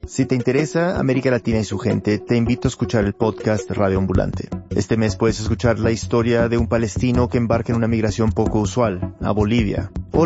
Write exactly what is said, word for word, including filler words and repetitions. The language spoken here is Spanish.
Si te interesa América Latina y su gente, te invito a escuchar el podcast Radio Ambulante. Este mes puedes escuchar la historia de un palestino que embarca en una migración poco usual, a Bolivia, o